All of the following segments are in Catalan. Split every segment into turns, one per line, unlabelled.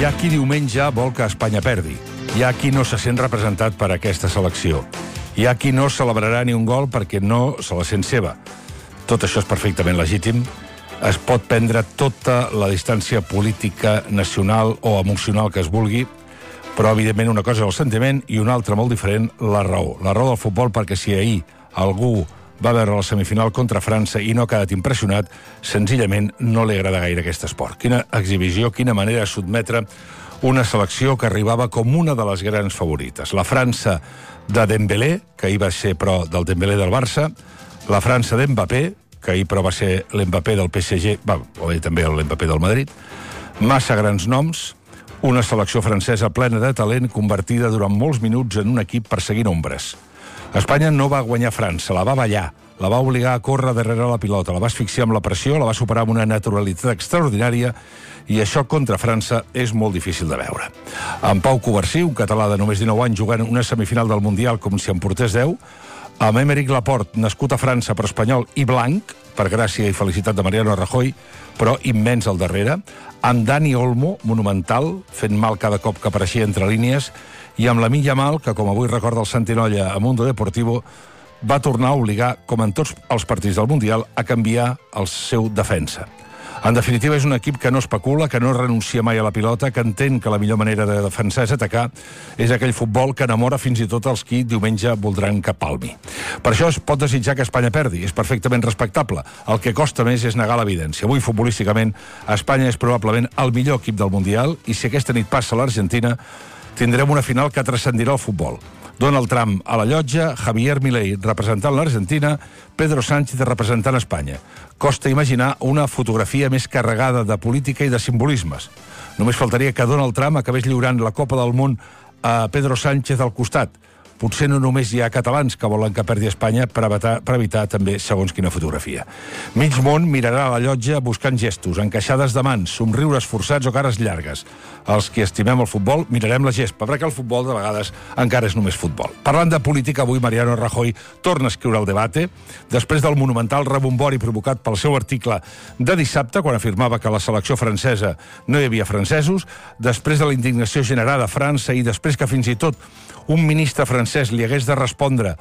Hi ha qui diumenge vol que Espanya perdi. Hi ha qui no se sent representat per aquesta selecció. Hi ha qui no celebrarà ni un gol perquè no se la sent seva. Tot això és perfectament legítim. Es pot prendre tota la distància política, nacional o emocional que es vulgui, però, evidentment, una cosa és el sentiment i una altra, molt diferent, la raó. La raó del futbol, perquè si ahir algú va veure la semifinal contra França i no ha quedat impressionat, senzillament no li agrada gaire aquest esport. Quina exhibició, quina manera de sotmetre una selecció que arribava com una de les grans favorites. La França de Dembélé, que ahir va ser, però, del Dembélé del Barça, la França d'Mbappé, que ahir, però, va ser l'Mbappé del PSG, o també l'Mbappé del Madrid, massa grans noms, una selecció francesa plena de talent convertida durant molts minuts en un equip perseguint ombres. Espanya no va guanyar França, la va ballar, la va obligar a córrer darrere la pilota, la va asfixiar amb la pressió, la va superar amb una naturalitat extraordinària, i això contra França és molt difícil de veure. En Pau Covarsí, un català de només 19 anys jugant una semifinal del Mundial com si en portés 10, amb Aymeric Laporte, nascut a França però espanyol i blanc, per gràcia i felicitat de Mariano Rajoy, però immens al darrere, amb Dani Olmo, monumental, fent mal cada cop que apareixia entre línies, i amb Lamine Yamal, que, com avui recorda el Santinolla a Mundo Deportivo, va tornar a obligar, com en tots els partits del Mundial, a canviar el seu defensa. En definitiva, és un equip que no especula, que no renuncia mai a la pilota, que entén que la millor manera de defensar és atacar, és aquell futbol que enamora fins i tot els qui diumenge voldran que palmi. Per això es pot desitjar que Espanya perdi, és perfectament respectable. El que costa més és negar l'evidència. Avui, futbolísticament, Espanya és probablement el millor equip del Mundial, i si aquesta nit passa a l'Argentina, tindrem una final que transcendirà el futbol. Donald Trump a la llotja, Javier Milei representant l'Argentina, Pedro Sánchez representant Espanya. Costa imaginar una fotografia més carregada de política i de simbolismes. Només faltaria que Donald Trump acabés lliurant la Copa del Món a Pedro Sánchez al costat. Potser no només hi ha catalans que volen que perdi Espanya per evitar també segons quina fotografia. Mig món mirarà a la llotja buscant gestos, encaixades de mans, somriures forçats o cares llargues. Els que estimem el futbol mirarem la gespa, perquè el futbol de vegades encara és només futbol. Parlant de política, avui Mariano Rajoy torna a escriure el debate, després del monumental rebombori provocat pel seu article de dissabte, quan afirmava que a la selecció francesa no hi havia francesos, després de la indignació generada a França i després que fins i tot un ministre francès li hagués de respondre,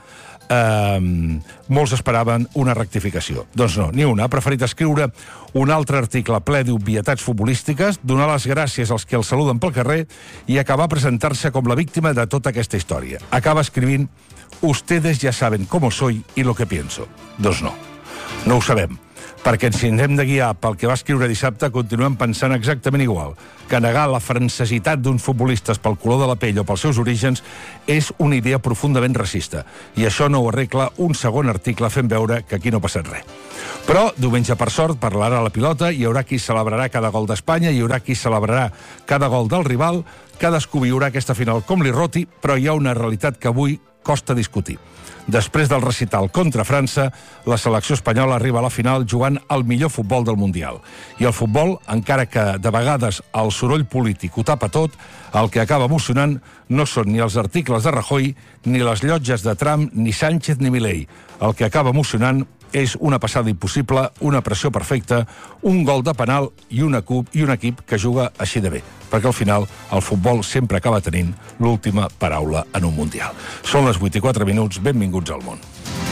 molts esperaven una rectificació. Doncs no, ni una. Ha preferit escriure un altre article ple d'obvietats futbolístiques, donar les gràcies als que el saluden pel carrer i acabar presentant-se com la víctima de tota aquesta història. Acaba escrivint: «Ustedes ya saben cómo soy y lo que pienso». Doncs no, no ho sabem. Perquè si ens hem de guiar pel que va escriure dissabte, continuem pensant exactament igual, que negar la francesitat d'uns futbolistes pel color de la pell o pels seus orígens és una idea profundament racista, i això no ho arregla un segon article fent veure que aquí no ha passat res. Però, diumenge, per sort, parlarà la pilota, hi haurà qui celebrarà cada gol d'Espanya, hi haurà qui celebrarà cada gol del rival, cadascú viurà aquesta final com li roti, però hi ha una realitat que avui costa discutir. Després del recital contra França, la selecció espanyola arriba a la final jugant el millor futbol del Mundial. I el futbol, encara que de vegades el soroll polític ho tapa tot, el que acaba emocionant no són ni els articles de Rajoy, ni les llotges de Trump, ni Sánchez ni Milei. El que acaba emocionant és una passada impossible, una pressió perfecta, un gol de penal i un equip que juga així de bé. Perquè al final el futbol sempre acaba tenint l'última paraula en un Mundial. Són les 8:04, benvinguts al món.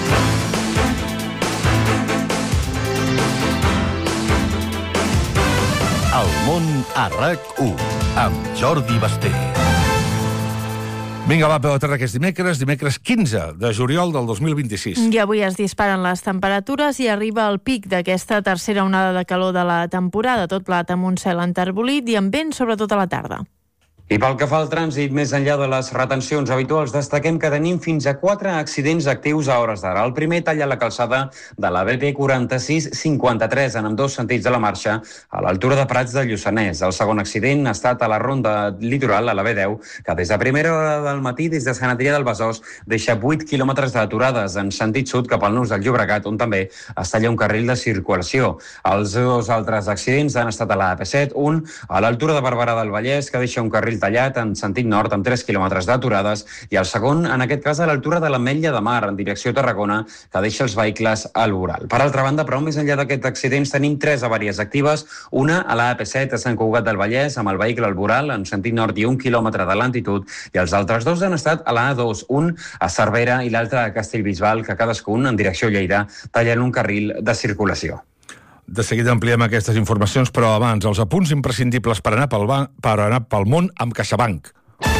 El món a RAC1, amb Jordi Basté.
Vinga, va, peu a terra, que és dimecres 15 de juliol del 2026.
I avui es disparen les temperatures i arriba el pic d'aquesta tercera onada de calor de la temporada, tot plat amb un cel enterbolit i amb vent sobretot a la tarda.
I pel que fa al trànsit, més enllà de les retencions habituals, destaquem que tenim fins a 4 accidents actius a hores d'ara. El primer talla la calçada de la BP 4653 en ambdós sentits de la marxa, a l'altura de Prats de Lluçanès. El segon accident ha estat a la ronda litoral, a la B10, que des de primera hora del matí, des de Sant Adrià del Besòs, deixa 8 quilòmetres d'aturades en sentit sud cap al nus del Llobregat, on també es talla un carril de circulació. Els dos altres accidents han estat a la AP7, un a l'altura de Barberà del Vallès, que deixa un carril carril tallat en sentit nord amb 3 quilòmetres d'aturades i el segon, en aquest cas, a l'altura de l'Ametlla de Mar, en direcció Tarragona, que deixa els vehicles al voral. Per altra banda, però, més enllà d'aquests accidents, tenim 3 avaries actives, una a la AP7 a Sant Cugat del Vallès, amb el vehicle al voral en sentit nord i 1 quilòmetre de lentitud, i els altres 2 han estat a la A2, un a Cervera i l'altre a Castellbisbal, que cadascun, en direcció Lleida, tallen un carril de circulació.
De seguida ampliem aquestes informacions, però abans, els apunts imprescindibles per anar pel món amb CaixaBank.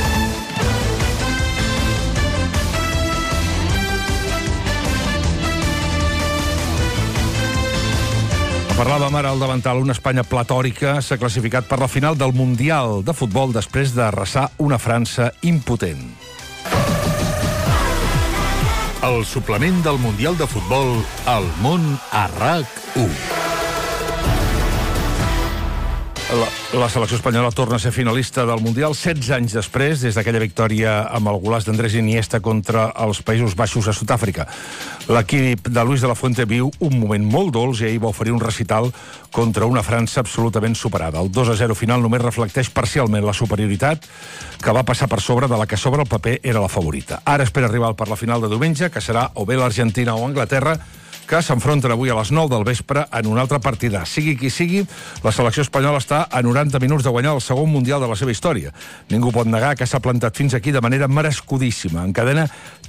Parlàvem ara al davantal, una Espanya platòrica s'ha classificat per la final del Mundial de Futbol després d'arrasar una França impotent.
El suplement del Mundial de Futbol al món a RAC1.
La selecció espanyola torna a ser finalista del Mundial 16 anys després, des d'aquella victòria amb el golaç d'Andrés Iniesta contra els Països Baixos a Sud-àfrica. L'equip de Luis de la Fuente viu un moment molt dolç i ahir va oferir un recital contra una França absolutament superada. El 2-0 final només reflecteix parcialment la superioritat que va passar per sobre de la que sobre el paper era la favorita. Ara espera arribar per la final de diumenge, que serà o bé l'Argentina o Anglaterra, que s'enfronten avui a les 9 del vespre en un altre partidà. Sigui qui sigui, la selecció espanyola està a 90 minuts de guanyar el segon Mundial de la seva història. Ningú pot negar que s'ha plantat fins aquí de manera merescudíssima. Encadena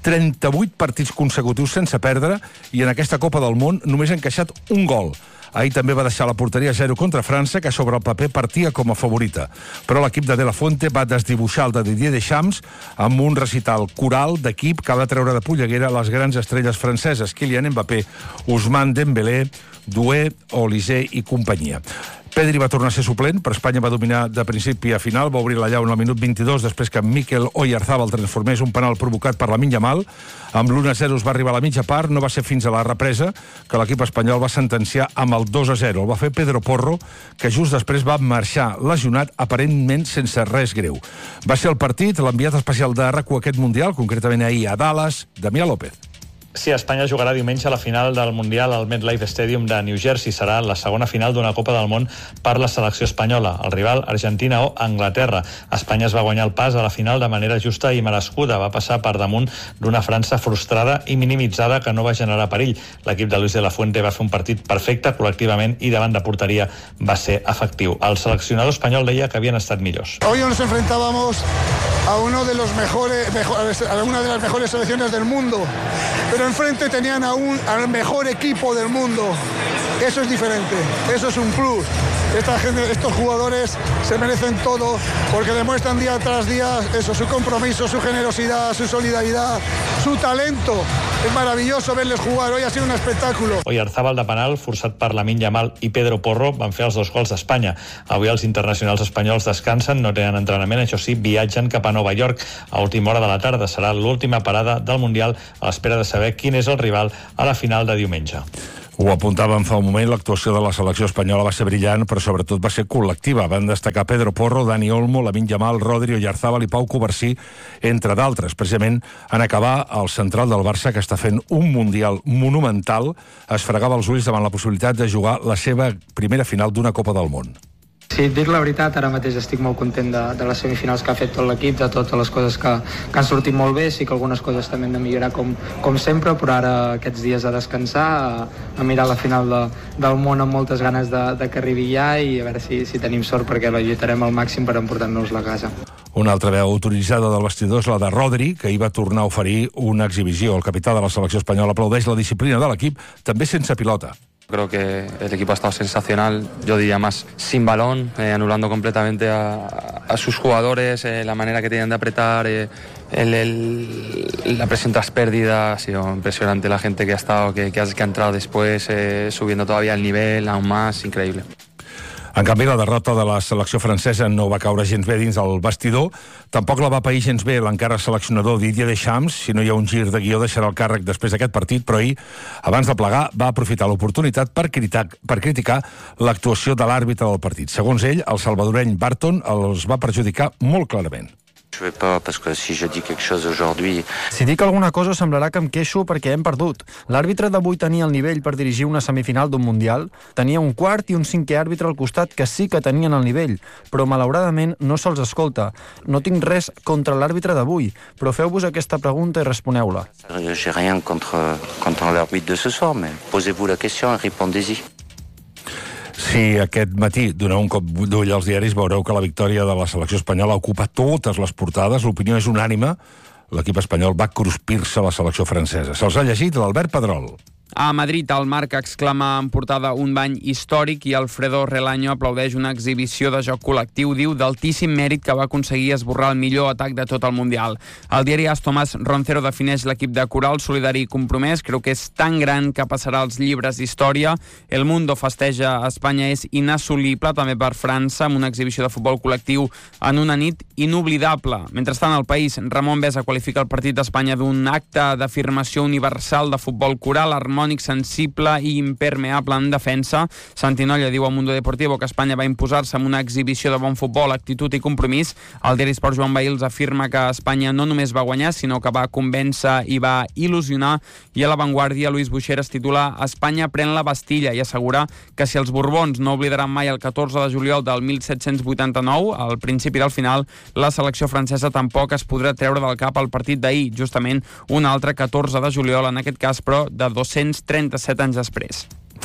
38 partits consecutius sense perdre i en aquesta Copa del Món només ha encaixat un gol. Ahir també va deixar la porteria 0 contra França, que sobre el paper partia com a favorita. Però l'equip de la Fuente va desdibuixar el de Didier Deschamps amb un recital coral d'equip que va treure de polleguera les grans estrelles franceses, Kylian Mbappé, Ousmane Dembélé, Doué, Olise i companyia. Pedri va tornar a ser suplent, però Espanya va dominar de principi a final, va obrir la llauna al minut 22 després que Mikel Oyarzabal transformés un penal provocat per Lamine Yamal. Amb l'1-0 es va arribar a la mitja part, no va ser fins a la represa que l'equip espanyol va sentenciar amb el 2-0. El va fer Pedro Porro, que just després va marxar lesionat, aparentment sense res greu. Va ser el partit, l'enviat especial de RAC1 aquest Mundial, concretament ahir a Dallas, Damià López.
Sí, Espanya jugarà diumenge a la final del Mundial al MetLife Stadium de New Jersey. Serà la segona final d'una Copa del Món per la selecció espanyola. El rival, Argentina o Anglaterra. Espanya es va guanyar el pas a la final de manera justa i merescuda. Va passar per damunt d'una França frustrada i minimitzada que no va generar perill. L'equip de Luis de la Fuente va fer un partit perfecte col·lectivament i davant de porteria va ser efectiu. El seleccionador espanyol deia que havien estat millors.
Hoy nos enfrentábamos a una de las mejores selecciones del mundo. Pero enfrente tenían al mejor equipo del mundo. Eso es diferente, eso es un plus. Estos jugadores se merecen todo porque demuestran día tras día eso, su compromiso, su generosidad, su solidaridad, su talento. Es maravilloso verles jugar, hoy ha sido un espectáculo.
Oyarzabal de penal, forçat per Lamine Yamal i Pedro Porro, van fer els 2 gols d'Espanya. Avui els internacionals espanyols descansen, no tenen entrenament, això sí, viatgen cap a Nova York a última hora de la tarda. Serà l'última parada del Mundial a l'espera de saber quin és el rival a la final de diumenge.
Ho apuntàvem fa un moment, l'actuació de la selecció espanyola va ser brillant, però sobretot va ser col·lectiva. Van destacar Pedro Porro, Dani Olmo, Lamine Yamal, Rodri, Oyarzabal i Pau Covarsí, entre d'altres. Precisament en acabar, el central del Barça, que està fent un Mundial monumental, es fregava els ulls davant la possibilitat de jugar la seva primera final d'una Copa del Món.
Sí, dir la veritat, ara mateix estic molt content de les semifinals que ha fet tot l'equip, de totes les coses que han sortit molt bé. Sí que algunes coses també hem de millorar com sempre, però ara aquests dies a descansar, a mirar la final del món amb moltes ganes de que arribi ja i a veure si tenim sort perquè la lluitarem al màxim per emportar-nos-la a casa.
Una altra veu autoritzada del vestidor és la de Rodri, que hi va tornar a oferir una exhibició. El capità de la selecció espanyola aplaudeix la disciplina de l'equip, també sense pilota.
Creo que el equipo ha estado sensacional, yo diría más sin balón, anulando completamente a sus jugadores, la manera que tienen de apretar, la presión tras pérdida. Ha sido impresionante la gente que ha estado, que ha entrado después, subiendo todavía el nivel aún más, increíble.
En canvi, la derrota de la selecció francesa no va caure gens bé dins el vestidor. Tampoc la va pair gens bé l'encara seleccionador Didier Deschamps. Si no hi ha un gir de guió, deixarà el càrrec després d'aquest partit, però ahir, abans de plegar, va aprofitar l'oportunitat per criticar l'actuació de l'àrbitre del partit. Segons ell, el salvadoreny Barton els va perjudicar molt clarament.
je vais pas, parce que si je dis quelque chose aujourd'hui...
Si dic alguna cosa semblarà que em queixo perquè hem perdut. L'àrbitre d'avui tenia el nivell per dirigir una semifinal d'un Mundial, tenia un quart i un cinquè àrbitre al costat que sí que tenien el nivell, però malauradament no se'ls escolta. No tinc res contra l'àrbitre d'avui, però feu-vos aquesta pregunta i responeu-la.
J'ai rien contre l'arbitre de ce soir, mais posez-vous la question et répondez-y.
Si aquest matí doneu un cop d'ull als diaris, veureu que la victòria de la selecció espanyola ocupa totes les portades. L'opinió és unànime. L'equip espanyol va cruspir-se a la selecció francesa. Se'ls ha llegit l'Albert Pedrol.
A Madrid, el Marca exclama en portada un bany històric i Alfredo Relaño aplaudeix una exhibició de joc col·lectiu, diu, d'altíssim mèrit que va aconseguir esborrar el millor atac de tot el Mundial. El diari AS Tomás Roncero defineix l'equip de Coral solidari i compromès. Creu que és tan gran que passarà als llibres d'història. El Mundo festeja a Espanya és inassolible, també per França, amb una exhibició de futbol col·lectiu en una nit inoblidable. Mentrestant, al País, Ramon Besa qualifica el partit d'Espanya d'un acte d'afirmació universal de futbol coral, harmònic, sensible i impermeable en defensa. Santinolla diu a Mundo Deportivo que Espanya va imposar-se amb una exhibició de bon futbol, actitud i compromís. El diari Esport Joan Bahils afirma que Espanya no només va guanyar, sinó que va convèncer i va il·lusionar. I a La Vanguardia, Luis Buixeras titula Espanya pren la Bastilla i assegura que si els Borbons no oblidaran mai el 14 de juliol del 1789, al principi del final, la selecció francesa tampoc es podrà treure del cap el partit d'ahir, justament un altre 14 de juliol, en aquest cas, però de 237 anys després.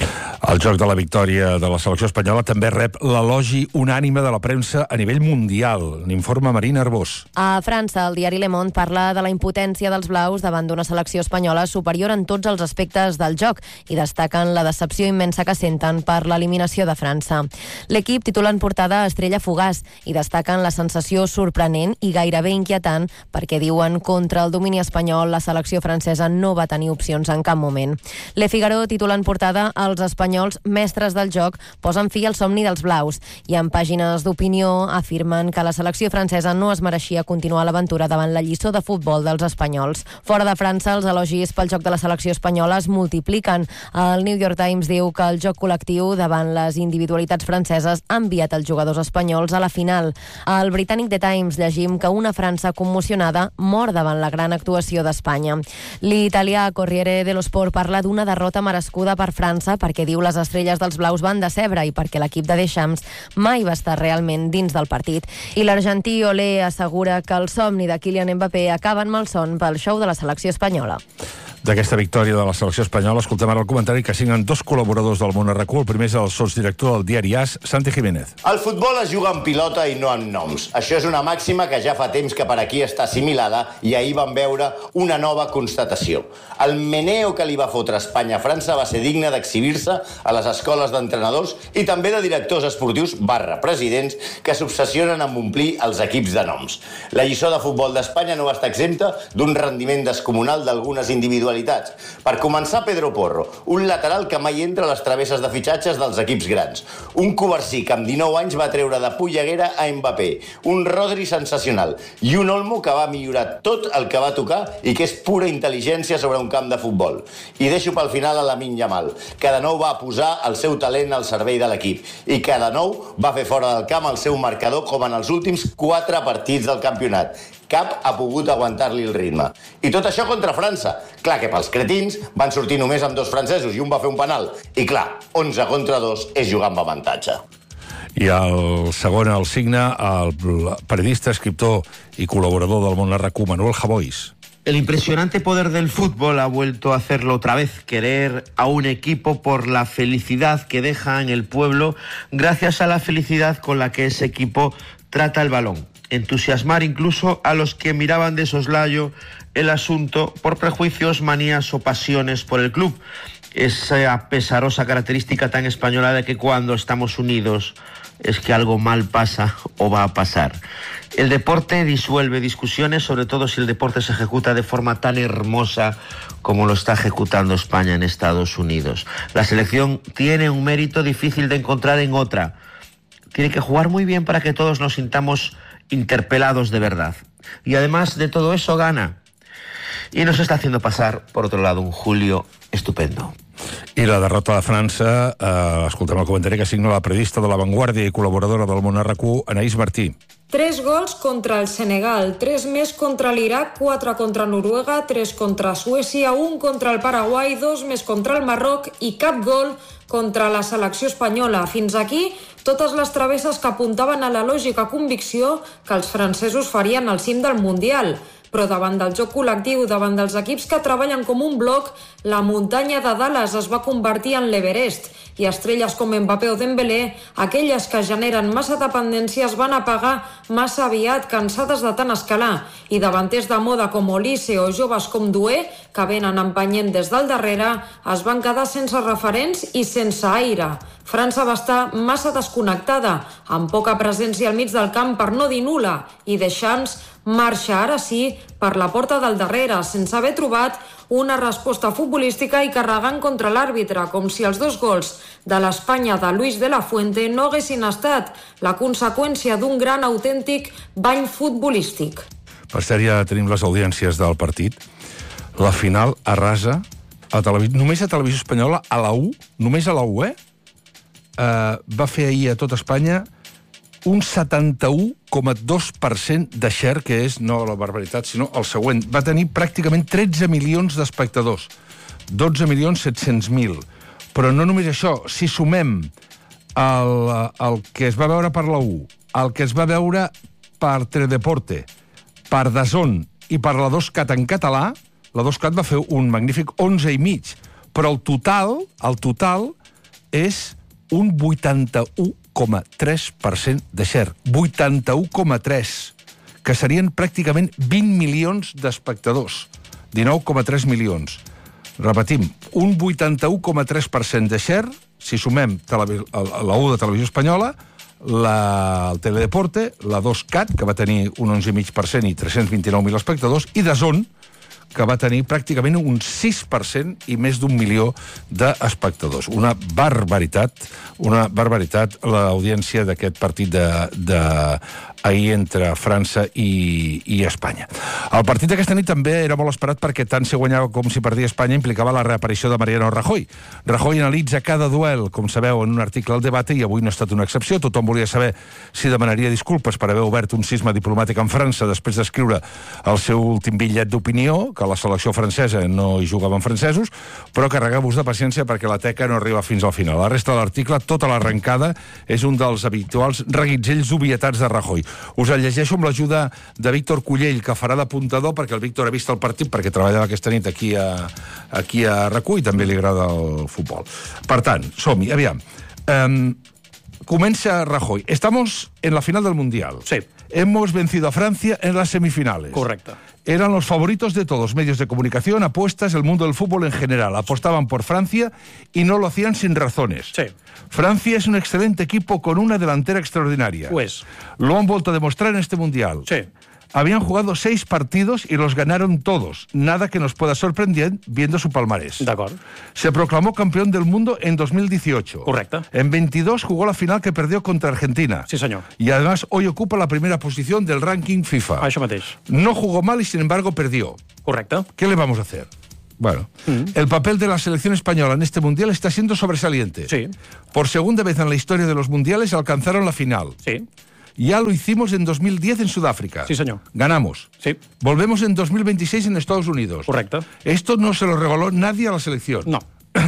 El joc de la victòria de la selecció espanyola també rep l'elogi unànime de la premsa a nivell mundial. N'informa Marina Arbós.
A França, el diari Le Monde parla de la impotència dels blaus davant d'una selecció espanyola superior en tots els aspectes del joc i destaquen la decepció immensa que senten per l'eliminació de França. L'equip titula en portada Estrella fugaç i destaquen la sensació sorprenent i gairebé inquietant perquè diuen contra el domini espanyol la selecció francesa no va tenir opcions en cap moment. Le Figaro titula en portada els espanyols mestres del joc posen fi al somni dels blaus i en pàgines d'opinió afirmen que la selecció francesa no es mereixia continuar l'aventura davant la lliçó de futbol dels espanyols. Fora de França, els elogis pel joc de la selecció espanyola es multipliquen. El New York Times diu que el joc col·lectiu davant les individualitats franceses ha enviat els jugadors espanyols a la final. Al Britànic The Times llegim que una França commocionada mor davant la gran actuació d'Espanya. L'italià Corriere dello Sport parla d'una derrota merescuda per França perquè diu les estrelles dels blaus van decebre i perquè l'equip de Deschamps mai va estar realment dins del partit. I l'argentí Olé assegura que el somni de Kylian Mbappé acaba en malson pel show de la selecció espanyola.
D'aquesta victòria de la selecció espanyola escoltem ara el comentari que signen dos col·laboradors del Món RQ. El primer és el sotsdirector del diari AS, Santi Jiménez.
El futbol es juga amb pilota i no amb noms. Això és una màxima que ja fa temps que per aquí està assimilada i ahir vam veure una nova constatació. El meneo que li va fotre Espanya a França va ser digne d'exhibir-se a les escoles d'entrenadors i també de directors esportius /presidents que s'obsessionen amb omplir els equips de noms. La lliçó de futbol d'Espanya no va estar exempta d'un rendiment descomunal d'algunes individualitats. Per començar, Pedro Porro, un lateral que mai entra a les travesses de fitxatges dels equips grans. Un Covarsí que amb 19 anys va treure de polleguera a Mbappé. Un Rodri sensacional. I un Olmo que va millorar tot el que va tocar i que és pura intel·ligència sobre un camp de futbol. I deixo pel final a Lamine Yamal, que de nou va posar el seu talent al servei de l'equip i que de nou va fer fora del camp el seu marcador com en els últims 4 partits del campionat. Cap ha pogut aguantar-li el ritme. I tot això contra França. Clar que pels cretins van sortir només amb 2 francesos i un va fer un penal. I clar, 11 contra 2 és jugar amb avantatge.
I el segon el signa el periodista, escriptor i col·laborador del Món RQ, Manuel Javois.
El impresionante poder del fútbol ha vuelto a hacerlo otra vez, querer a un equipo por la felicidad que deja en el pueblo gracias a la felicidad con la que ese equipo trata el balón. Entusiasmar incluso a los que miraban de soslayo el asunto por prejuicios, manías o pasiones por el club. Esa pesarosa característica tan española de que cuando estamos unidos es que algo mal pasa o va a pasar. El deporte disuelve discusiones, sobre todo si el deporte se ejecuta de forma tan hermosa como lo está ejecutando España en Estados Unidos. La selección tiene un mérito difícil de encontrar en otra. Tiene que jugar muy bien para que todos nos sintamos interpelados de verdad. Y además de todo eso gana. Y nos está haciendo pasar, por otro lado, un julio estupendo.
I la derrota de França, escoltem el comentari que signa la periodista de La Vanguardia i col·laboradora del Món RQ, Anaïs Martí.
3 gols contra el Senegal, 3 més contra l'Iraq, 4 contra Noruega, 3 contra Suècia, 1 contra el Paraguai, 2 més contra el Marroc i cap gol contra la selecció espanyola. Fins aquí totes les travesses que apuntaven a la lògica convicció que els francesos farien al cim del Mundial. Però davant del joc col·lectiu, davant dels equips que treballen com un bloc, la muntanya de Dallas es va convertir en l'Everest i estrelles com Mbappé o Dembélé, aquelles que generen massa dependència, es van apagar massa aviat, cansades de tant escalar, i davanters de moda com Olise o joves com Doué, que venen empenyent des del darrere, es van quedar sense referents i sense aire. França va estar massa desconnectada, amb poca presència al mig del camp per no dir nul·la, i Deschamps marxa ara sí per la porta del darrere, sense haver trobat una resposta futbolística i carregant contra l'àrbitre, com si els 2 gols de l'Espanya de Luis de la Fuente no haguessin estat la conseqüència d'un gran autèntic bany futbolístic.
Per cert, ja tenim les audiències del partit. La final arrasa només a Televisió Espanyola, a la 1, només a la 1, va fer ahir a tot Espanya un 71,2% de share, que és, no la barbaritat, sinó el següent. Va tenir pràcticament 13 milions d'espectadors, 12.700.000. Però no només això, si sumem el que es va veure per la 1, el que es va veure per Teledeporte, per DAZN i per la 2CAT en català, la 2CAT va fer un magnífic 11,5, però el total és un 81,3% de share. 81,3%, que serien pràcticament 20 milions d'espectadors. 19,3 milions. Repetim, un 81,3% de share, si sumem la 1 de Televisió Espanyola, el Teledeporte, la 2CAT, que va tenir un 11,5% i 329.000 espectadors, i DAZN, que va tenir pràcticament un 6% i més d'1 milió d'espectadors. Una barbaritat l'audiència d'aquest partit ahir entre França i Espanya. El partit d'aquesta nit també era molt esperat perquè tant si guanyava com si perdia Espanya implicava la reaparició de Mariano Rajoy. Rajoy analitza cada duel, com sabeu, en un article al Debate, i avui no ha estat una excepció. Tothom volia saber si demanaria disculpes per haver obert un cisma diplomàtic en França després d'escriure el seu últim bitllet d'opinió, que la selecció francesa no hi jugaven francesos, però carregueu-vos de paciència perquè la teca no arriba fins al final. La resta de l'article, tota l'arrencada, és un dels habituals reguitzells obvietats de Rajoy. Us el llegeixo amb l'ajuda de Víctor Cullell, que farà d'apuntador, perquè el Víctor ha vist el partit, perquè treballava aquesta nit aquí a RAC1 i també li agrada el futbol. Per tant, som-hi, aviam. Comienza Rajoy. Estamos en la final del Mundial.
Sí.
Hemos vencido a Francia en las semifinales.
Correcto.
Eran los favoritos de todos, medios de comunicación, apuestas, el mundo del fútbol en general. Apostaban por Francia y no lo hacían sin razones.
Sí.
Francia es un excelente equipo con una delantera extraordinaria.
Pues.
Lo han vuelto a demostrar en este Mundial.
Sí.
Habían jugado 6 partidos y los ganaron todos. Nada que nos pueda sorprender viendo su palmarés.
De acuerdo.
Se proclamó campeón del mundo en 2018.
Correcto.
En 22 jugó la final que perdió contra Argentina.
Sí, señor.
Y además hoy ocupa la primera posición del ranking FIFA.
Això mateix.
No jugó mal y sin embargo perdió.
Correcto.
¿Qué le vamos a hacer? Bueno, el papel de la selección española en este Mundial está siendo sobresaliente.
Sí.
Por segunda vez en la historia de los Mundiales alcanzaron la final.
Sí.
Ya lo hicimos en 2010 en Sudáfrica.
Sí, señor.
Ganamos.
Sí.
Volvemos en 2026 en Estados Unidos.
Correcto.
Esto no se lo regaló nadie a la selección.
No.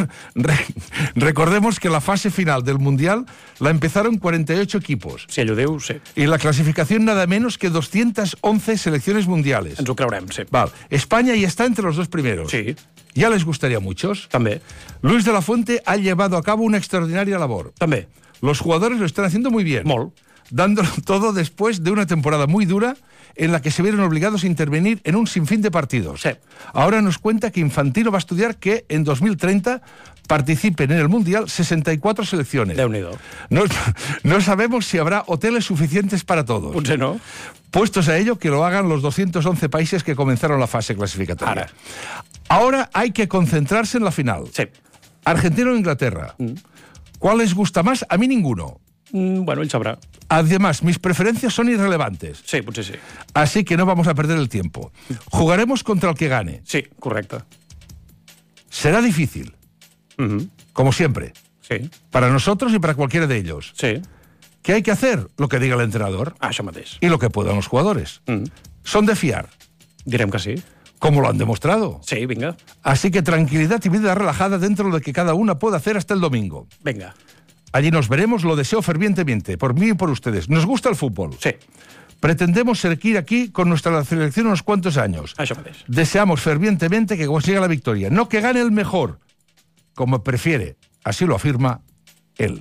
Recordemos que la fase final del Mundial la empezaron 48 equipos.
Si allò diu, sí.
Y la clasificación nada menos que 211 selecciones mundiales.
Ens ho creurem, sí.
Vale. España ya está entre los 2 primeros.
Sí.
¿Ya les gustaría a muchos?
També.
Luis de la Fuente ha llevado a cabo una extraordinaria labor.
També.
Los jugadores lo están haciendo muy bien.
Molt.
Dándolo todo después de una temporada muy dura en la que se vieron obligados a intervenir en un sinfín de partidos.
Sí.
Ahora nos cuenta que Infantino va a estudiar que en 2030 participen en el Mundial 64 selecciones.
Déu-n'hi-do.
No sabemos si habrá hoteles suficientes para todos.
Potser no.
Puestos a ello, que lo hagan los 211 países que comenzaron la fase clasificatoria. Ahora hay que concentrarse en la final.
Sí.
Argentina o Inglaterra. ¿Cuál les gusta más? A mí ninguno.
Bueno, ell sabrà.
Además, mis preferencias son irrelevantes.
Sí, potser sí.
Así que no vamos a perder el tiempo. Jugaremos contra el que gane.
Sí, correcte.
Será difícil. Como siempre.
Sí.
Para nosotros y para cualquiera de ellos.
Sí.
¿Qué hay que hacer? Lo que diga el entrenador.
Això mateix.
Y lo que puedan los jugadores. ¿Son de fiar?
Direm que sí.
Como lo han demostrado.
Sí, venga.
Así que tranquilidad y vida relajada dentro de que cada una pueda hacer hasta el domingo.
Venga.
Allí nos veremos, lo deseo fervientemente, por mí y por ustedes. ¿Nos gusta el fútbol?
Sí.
Pretendemos seguir aquí con nuestra selección unos cuantos años.
Això mateix.
Deseamos fervientemente que consiga la victoria, no que gane el mejor, como prefiere. Así lo afirma él.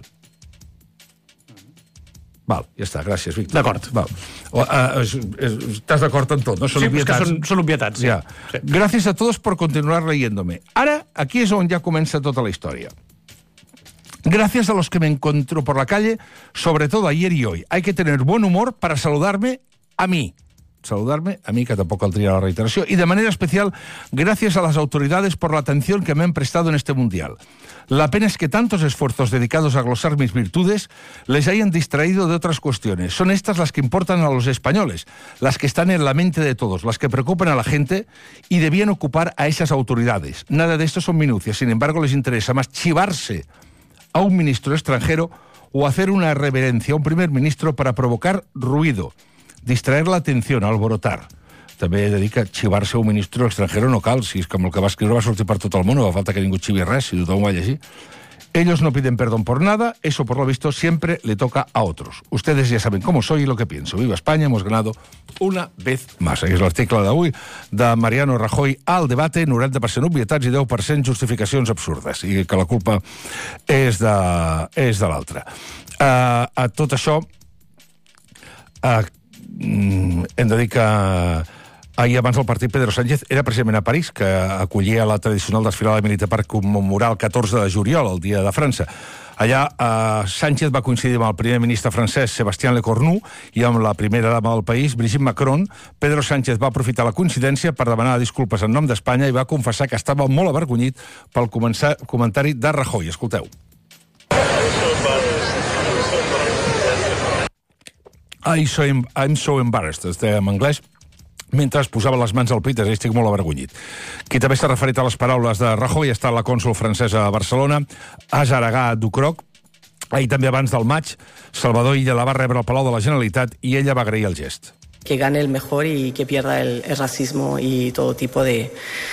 Val, ja està, gràcies, Víctor.
D'acord.
Estàs d'acord en tot, no? Són obvietats.
Són obvietats, sí.
Ja. Sí. Gracias a todos por continuar leyéndome. Ara, aquí és on ja comença tota la història. Gracias a los que me encuentro por la calle, sobre todo ayer y hoy. Hay que tener buen humor para saludarme a mí. Saludarme a mí, que tampoco caldría la reiteración. Y de manera especial, gracias a las autoridades por la atención que me han prestado en este Mundial. La pena es que tantos esfuerzos dedicados a glosar mis virtudes les hayan distraído de otras cuestiones. Son estas las que importan a los españoles, las que están en la mente de todos, las que preocupan a la gente y debían ocupar a esas autoridades. Nada de esto son minucias, sin embargo les interesa más chivarse a un ministro extranjero o hacer una reverencia a un primer ministro para provocar ruido, distraer la atención, alborotar. També he de dir que xivar-se a un ministre extranjero no cal, si és com el que va escriure va sortir per tot el món, no fa falta que ningú xivi res, si tothom ho va llegir. Ellos no piden perdón por nada, eso por lo visto siempre le toca a otros. Ustedes ya saben cómo soy y lo que pienso. Viva España, hemos ganado una vez más. Aquí és l'article d'avui de Mariano Rajoy al debate, 90% obvietats i 10% justificacions absurdes, i que la culpa és de l'altre. A tot això, hem de dir que ahir abans del partit Pedro Sánchez era precisament a París, que acollia la tradicional desfilada militar per commemorar el 14 de juliol, el dia de França. Allà Sánchez va coincidir amb el primer ministre francès Sébastien Lecornu i amb la primera dama del país, Brigitte Macron. Pedro Sánchez va aprofitar la coincidència per demanar disculpes en nom d'Espanya i va confessar que estava molt avergonyit pel comentari de Rajoy. Escolteu. I'm so embarrassed, en anglès, mentre es posava les mans al pit, estic molt avergonyit. Qui també s'ha referit a les paraules de Rajoy ha estat la cònsol francesa a Barcelona, Azaragà Ducroc. Ahir també abans del maig, Salvador Illa la va rebre al Palau de la Generalitat i ella va agrair el gest.
Que gane el mejor y que pierda el racismo y todo tipo de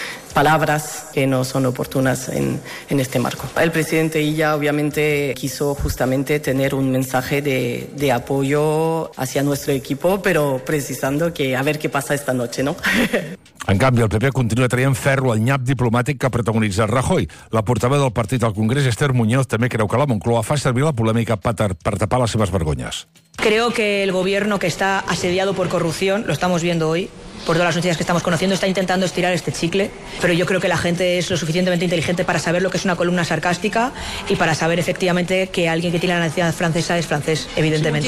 palabras que no son oportunas en este marco. El presidente Illa obviamente quiso justamente tener un mensaje de apoyo hacia nuestro equipo, pero precisando que a ver qué pasa esta noche, ¿no?
En canvi, el PP continua traient ferro al nyap diplomàtic que ha protagonitzat Rajoy. La portaveu del partit al Congrés, Esther Muñoz, també creu que la Moncloa fa servir la polèmica per tapar les seves vergonyes.
Creo que el gobierno, que está asediado por corrupción, lo estamos viendo hoy, por todas las noticias que estamos conociendo, está intentando estirar este chicle, pero yo creo que la gente es lo suficientemente inteligente para saber lo que es una columna sarcástica y para saber efectivamente que alguien que tiene la nacionalidad francesa es francés, evidentemente.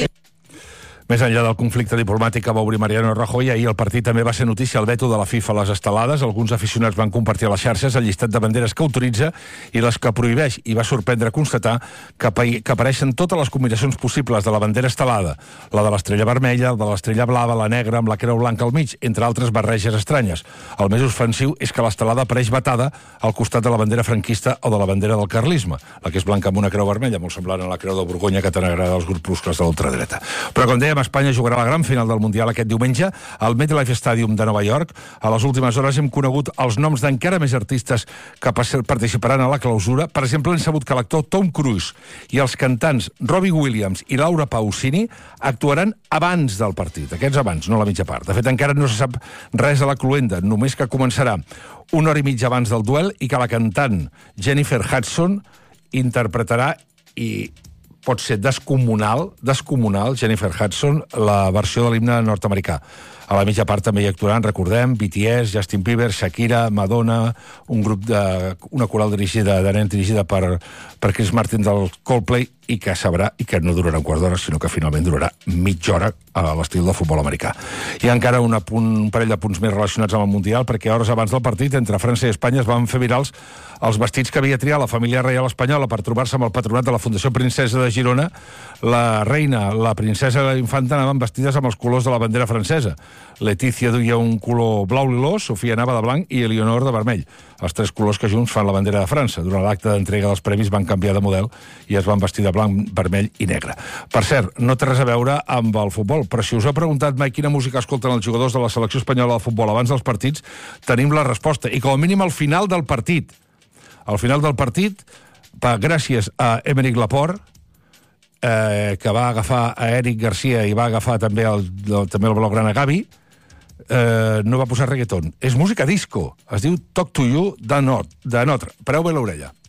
Més enllà del conflicte diplomàtic que va obrir Mariano Rajoy, ahir el partit també va ser notícia el veto de la FIFA a les estelades. Alguns aficionats van compartir a les xarxes el llistat de banderes que autoritza i les que prohibeix, i va sorprendre constatar que apareixen totes les combinacions possibles de la bandera estelada, la de l'estrella vermella, la de l'estrella blava, la negra amb la creu blanca al mig, entre altres barreges estranyes. El més ofensiu és que l'estelada apareix batada al costat de la bandera franquista o de la bandera del carlisme, la que és blanca amb una creu vermella, molt semblant a la creu de Borgonya que tant agrada als grupuscles de l'ultradreta. Però com dèiem, Espanya jugarà la gran final del Mundial aquest diumenge al MetLife Stadium de Nova York. A les últimes hores hem conegut els noms d'encara més artistes que participaran a la clausura. Per exemple, hem sabut que l'actor Tom Cruise i els cantants Robbie Williams i Laura Pausini actuaran abans del partit. Aquests abans, no la mitja part. De fet, encara no se sap res de la cluenda, només que començarà una hora i mitja abans del duel i que la cantant Jennifer Hudson interpretarà i pot ser descomunal, Jennifer Hudson, la versió de l'himne nord-americà. A la mitja part també hi actuaran, recordem, BTS, Justin Bieber, Shakira, Madonna, una coral dirigida per Chris Martin del Coldplay, i que sabrà, i que no durarà un quart d'hora, sinó que finalment durarà mitja hora a l'estil del futbol americà. Hi ha encara un parell de punts més relacionats amb el Mundial, perquè hores abans del partit, entre França i Espanya, es van fer virals els vestits que havia triat la família reial espanyola per trobar-se amb el patronat de la Fundació Princesa de Girona. La reina, la princesa i la infanta anaven vestides amb els colors de la bandera francesa. Letícia duia un color blau lilós, Sofia anava de blanc i Eleonor de vermell. els 3 colors que junts fan la bandera de França. Durant l'acte d'entrega dels premis van canviar de model i es van vestir de blanc, vermell i negre. Per cert, no té res a veure amb el futbol, però si us ha preguntat mai quina música escolten els jugadors de la selecció espanyola de futbol abans dels partits, tenim la resposta. I com a mínim al final del partit. Al final del partit, gràcies a Émeric Laporte, que va agafar a Eric Garcia i va agafar també el blaugrana Gavi, no va posar reggaeton. És música disco. Es diu Talk to You de Notre. Pareu bé l'orella.